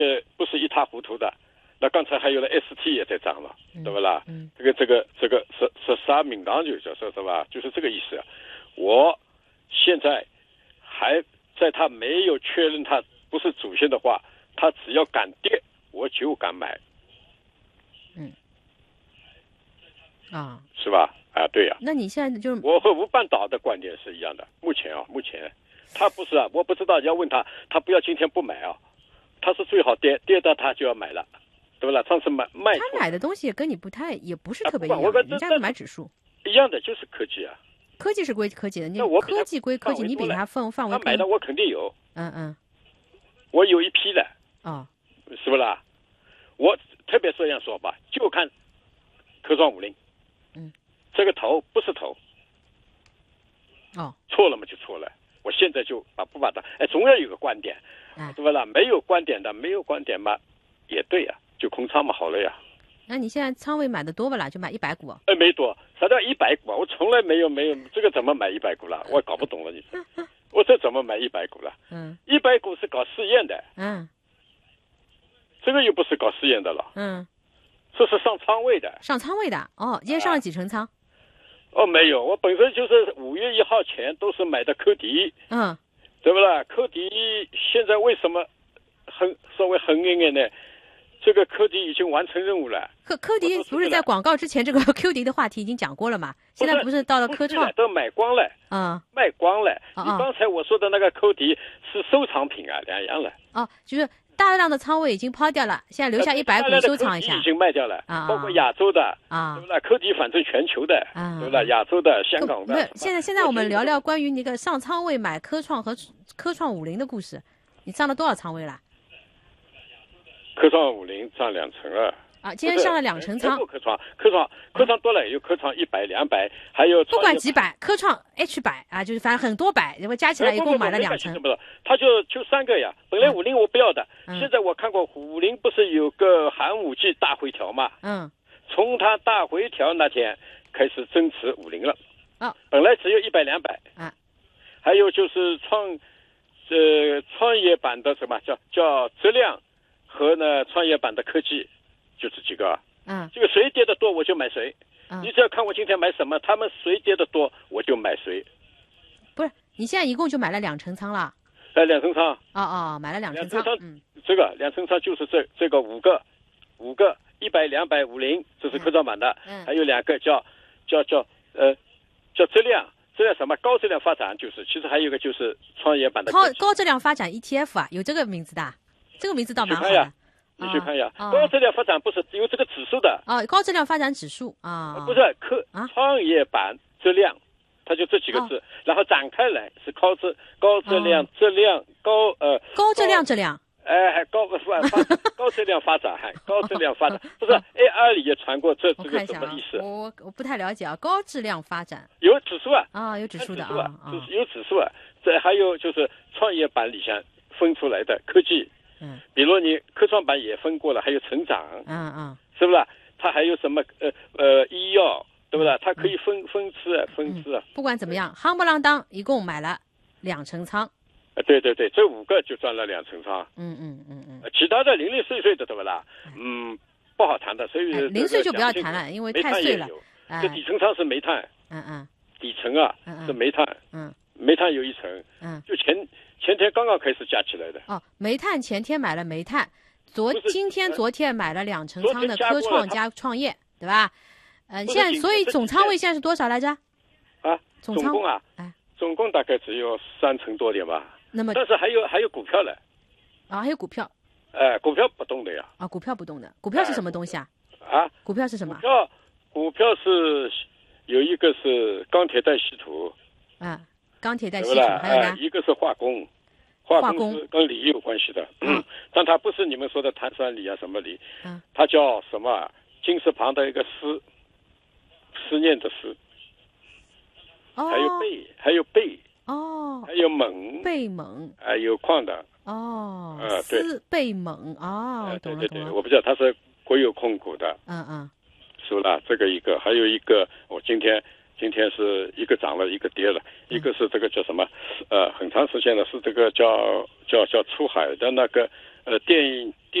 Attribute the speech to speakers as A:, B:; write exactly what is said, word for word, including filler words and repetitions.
A: 呃不是一塌糊涂的。那刚才还有了 S T 也在涨了，
B: 嗯、
A: 对不啦？
B: 嗯，
A: 这个这个这个是是啥名堂就叫说是吧？就是这个意思。我现在还在他没有确认他不是主线的话，他只要敢跌，我就敢买。
B: 嗯，啊，
A: 是吧？啊，对呀、啊。
B: 那你现在就是
A: 我和吴半岛的观点是一样的。目前啊，目前他不是啊，我不知道要问他，他不要今天不买啊，他是最好跌跌到他就要买了。对不啦？上次买卖
B: 他买的东西也跟你不太，也不是特别一样，
A: 啊、
B: 人家不买指数
A: 一样的，就是科技啊。
B: 科技是归科技的，你科技归科技，你比他范范围。
A: 他买的我肯定有，
B: 嗯嗯，
A: 我有一批的，
B: 哦，
A: 是不啦？我特别这样说吧，就看科创五零，
B: 嗯，
A: 这个头不是头，
B: 哦，
A: 错了嘛就错了。我现在就把不把它，哎，总要有个观点，
B: 啊、
A: 对不啦？没有观点的，没有观点嘛，也对呀、啊。就空仓嘛，好了呀。
B: 那你现在仓位买的多不啦？就买一百股？
A: 哎，没多，啥叫一百股啊？我从来没有没有这个怎么买一百股了？我搞不懂了，你说，我这怎么买一百股了？
B: 嗯，
A: 一百股是搞试验的，
B: 嗯，
A: 这个又不是搞试验的了，
B: 嗯，
A: 这是上仓位的，
B: 上仓位的哦。今天上了几成仓？
A: 啊、哦，没有，我本身就是五月一号前都是买的科迪，
B: 嗯，
A: 对不啦？科迪现在为什么很稍微很硬硬呢？这个科迪已经完成任务了。
B: 科科迪不是在广告之前这个 Q 迪的话题已经讲过了嘛？现在不是到了科创
A: 都买光了，
B: 嗯，
A: 卖光了。
B: 哦、
A: 你刚才我说的那个科迪是收藏品啊，两样了。
B: 哦，就是大量的仓位已经抛掉了，现在留下一百股收藏一下。
A: 已经卖掉了
B: 啊，
A: 包括亚洲的
B: 啊，
A: 对不啦？科迪反正全球的，
B: 啊、
A: 对不啦？亚洲的、香港的。
B: 现在现在我们聊聊关于那个上仓位买科创和科创五零的故事，你上了多少仓位了？
A: 科创五零涨两成了
B: 啊！今天上了两成仓。
A: 科创科创科创多了，有科创一百、两百，还有
B: 不管几百，科创 H 百啊，就是反正很多百，然后加起来一共买了两成。
A: 不是，他就就三个呀。本来五零我不要的，
B: 嗯、
A: 现在我看过五零不是有个寒武纪大回调嘛？
B: 嗯。
A: 从它大回调那天开始增持五零了。
B: 啊。
A: 本来只有一百、两百。
B: 啊。
A: 还有就是创呃创业板的什么叫叫质量。和呢，创业板的科技，就这几个。
B: 嗯，
A: 这个谁跌的多我就买谁。
B: 嗯，
A: 你只要看我今天买什么，他们谁跌的多我就买谁。
B: 不是，你现在一共就买了两成仓了？
A: 哎，两成仓。
B: 哦哦，买了两成仓。嗯，
A: 这个两成仓就是这这个五个，五个一百、两百、五零，这是科创板的。
B: 嗯，
A: 还有两个叫叫叫呃叫质量。质量什么高质量发展，就是其实还有一个就是创业板的
B: 高高质量发展 E T F 啊，有这个名字的。这个名字倒蛮好的，
A: 你去看呀。
B: 啊、
A: 高质量发展不是有这个指数的
B: 啊？高质量发展指数啊，
A: 不是科
B: 啊
A: 创业板质量，它就这几个字，
B: 啊、
A: 然后展开来是高质高质量、啊、质量高呃
B: 高质量质量，
A: 哎还高发高质量发展还高质量发展，不是 A R 里也传过这这个什么意思？
B: 我我不太了解啊，高质量发展
A: 有指数啊
B: 啊有指数的
A: 啊，
B: 啊
A: 有指数啊，这还有就是创业板里向分出来的科技。
B: 嗯，
A: 比如你科创板也分过了，还有成长，
B: 嗯嗯，
A: 是不是？它还有什么呃呃医药，对不对？它可以分、嗯、分支啊，分支啊、
B: 嗯。不管怎么样，夯不啷当一共买了两成仓。
A: 呃，对对对，这五个就赚了两成仓。
B: 嗯嗯嗯嗯。
A: 其他的零零碎碎的，对不啦？嗯，不好谈的，所以、
B: 哎、零碎就不要谈了，因为太碎了。
A: 这底层仓是煤炭。
B: 嗯嗯。
A: 底层啊，
B: 嗯
A: 是煤炭。
B: 嗯。
A: 煤炭有一层。
B: 嗯。
A: 就前。前天刚刚开始加起来的
B: 哦，煤炭前天买了煤炭，昨今天昨天买了两成仓的
A: 科
B: 创加创业，对吧？嗯、呃，现在所以总仓位现在是多少来着？
A: 啊，
B: 总仓
A: 共啊，
B: 哎，
A: 总共大概只有三成多点吧。
B: 那么，
A: 但是还有还有股票了。
B: 啊，还有股票。
A: 哎、呃，股票不动的呀。
B: 啊，股票不动的，股票是什么东西啊？
A: 啊，
B: 股票是什么？
A: 股票，股票是有一个是钢铁带稀土。
B: 啊。钢铁带稀土，还有呢、
A: 呃？一个是化工，化工是跟锂有关系的，嗯，但它不是你们说的碳酸锂啊什么锂，
B: 嗯，
A: 它叫什么？金字旁的一个思，思念的思，
B: 哦，
A: 还有贝，还有贝，
B: 哦，
A: 还有锰，
B: 贝锰，
A: 还、呃、有矿的，
B: 哦，
A: 呃，对，
B: 贝锰，哦，
A: 呃、
B: 懂了
A: 对对对，
B: 懂了，
A: 我不知道它是国有控股的，
B: 嗯嗯，
A: 是不啦？这个一个，还有一个，我今天。今天是一个涨了，一个跌了，一个是这个叫什么，呃，很长时间了，是这个叫叫叫出海的那个呃电影。